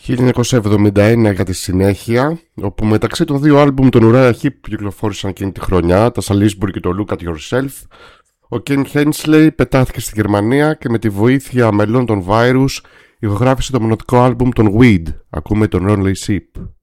1971 για τη συνέχεια, όπου μεταξύ των δύο άλμπουμ των Uriah Heep που κυκλοφόρησαν εκείνη τη χρονιά, τα Salisbury και το Look at Yourself, ο Ken Hensley πετάθηκε στη Γερμανία και με τη βοήθεια μελών των Virus ηχογράφησε το μονοτικό άλμπουμ των Weed. Ακούμε τον Lonely Sheep.